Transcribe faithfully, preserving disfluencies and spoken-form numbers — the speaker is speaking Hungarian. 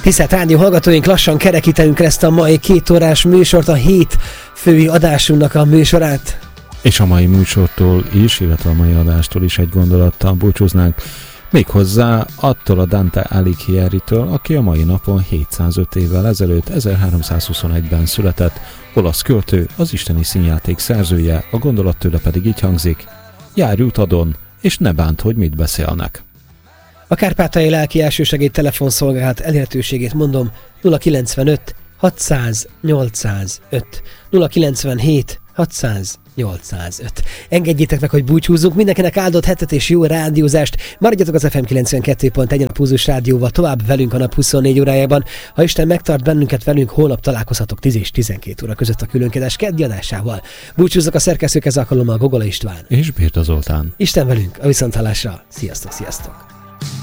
Tisztelt rádió hallgatóink, lassan kerekítenünk ezt a mai két órás műsort, a hét fői adásunknak a műsorát. És a mai műsortól is, illetve a mai adástól is egy gondolattal búcsúznánk. Méghozzá attól a Dante Alighieri-től, aki a mai napon hétszázöt évvel ezelőtt, ezerháromszázhuszonegyben született, olasz költő, az isteni színjáték szerzője, a gondolat tőle pedig így hangzik: járj utadon, és ne bánt, hogy mit beszélnek. A Kárpátaljai Lelki Elsősegély telefonszolgálat elérhetőségét mondom: nulla kilencvenöt hatszáz nyolcszázöt, nulla kilencvenhét hatszáz nyolcszázöt. Engedjétek meg, hogy búcsúzzunk. Mindenkinek áldott hetet és jó rádiózást. Maradjatok az ef em kilencvenkettő pont egy a Pulzus Rádióval tovább velünk a nap huszonnégy órájában. Ha Isten megtart bennünket, velünk holnap találkozhatok tíz és tizenkét óra között a különkedés keddi adásával. Búcsúzzak a szerkesztők ez alkalommal, Gogola István és Birta Zoltán. Isten velünk, a viszonthallásra. Sziasztok, sziasztok!